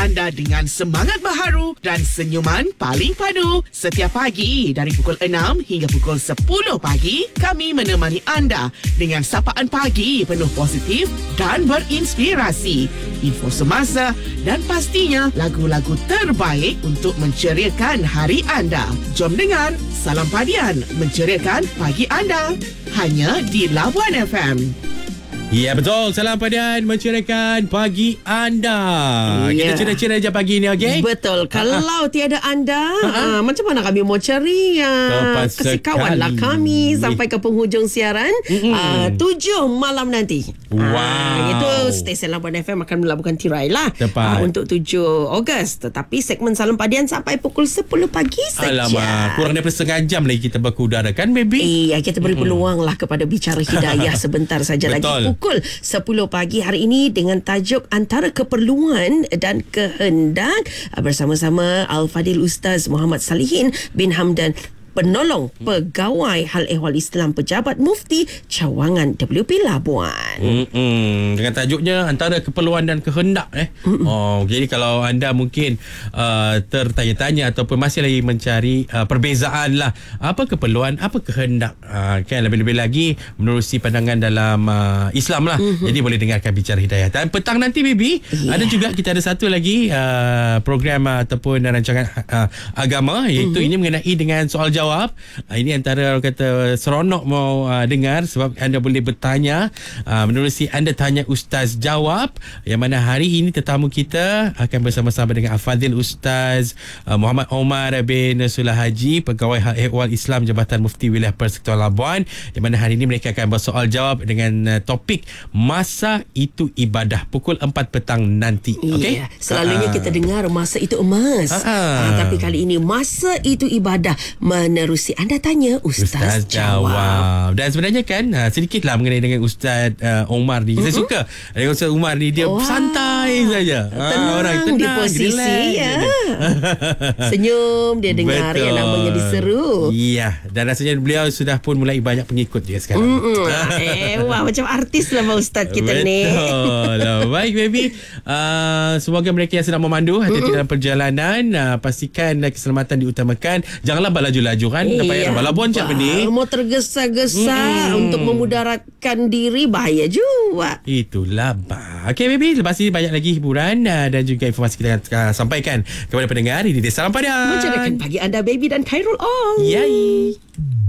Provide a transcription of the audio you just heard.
anda dengan semangat baharu dan senyuman paling padu. Setiap pagi dari pukul 6 hingga pukul 10 pagi, kami menemani anda dengan sapaan pagi penuh positif dan berinspirasi. Info semasa dan pastinya lagu-lagu terbaik untuk menceriakan hari anda. Jom dengar Salam Padian menceriakan pagi anda. Hanya di Labuan FM. Ya, betul. Salam Padian menceriakan pagi anda. Kita cerita-cerita je pagi ni, okey? Betul. Kalau tiada anda, macam mana kami mau ceria? Kasihkawanlah kami sampai ke penghujung siaran 7 malam nanti. Wow. Itu stesen Labuan FM akan melabuhkan tirai lah untuk 7 Ogos. Tetapi segmen Salam Padian sampai pukul 10 pagi saja. Alamak, kurang daripada setengah jam lagi kita berkudara kan, baby? Iya, kita beri peluang lah kepada bicara hidayah sebentar saja lagi. Pukul 10 pagi hari ini dengan tajuk Antara Keperluan dan Kehendak bersama-sama Al-Fadil Ustaz Muhammad Salihin bin Hamdan, penolong pegawai hal ehwal Islam pejabat Mufti Cawangan WP Labuan. Dengan tajuknya Antara Keperluan dan Kehendak. Jadi kalau anda mungkin tertanya-tanya ataupun masih lagi mencari perbezaan lah, apa keperluan, apa kehendak, kan lebih-lebih lagi menerusi pandangan dalam Islam lah. Jadi boleh dengarkan Bicara Hidayah. Dan petang nanti, baby, ada juga kita ada satu lagi program ataupun rancangan agama, iaitu ini mengenai dengan soal jawab. Ini antara orang kata seronok mau dengar sebab anda boleh bertanya menerusi anda tanya Ustaz jawab, yang mana hari ini tetamu kita akan bersama-sama dengan Al-Fadil Ustaz Muhammad Omar bin Sulah Haji, pegawai hal ehwal Islam Jabatan Mufti Wilayah Persekutuan Labuan, yang mana hari ini mereka akan bersoal jawab dengan topik Masa Itu Ibadah pukul 4 petang nanti. Okey? Selalunya kita dengar masa itu emas. Tapi kali ini masa itu ibadah. Menerusi anda tanya Ustaz jawab. Dan sebenarnya kan sedikitlah mengenai dengan Ustaz Omar ni. Saya suka dengan Ustaz Omar ni, dia santai saja. Tenang di posisi senyum dia dengar yang namanya diseru. Ya, dan rasanya beliau sudah pun mulai banyak pengikut dia sekarang. Wah, macam artis lah Ustaz kita ni. Betul. Baik, baby, semoga mereka yang sedang memandu hati-hati dalam perjalanan, pastikan keselamatan diutamakan. Janganlah laju-laju kan, dapat Labuan cak benda. Mau tergesa-gesa untuk memudaratkan diri, bahaya juga. Itulah Okey, baby, lepas ini banyak lagi hiburan dan juga informasi kita akan sampaikan kepada pendengar. Ini dia Salam Padian menceriakan pagi anda, baby dan Khairul Ong. Yay.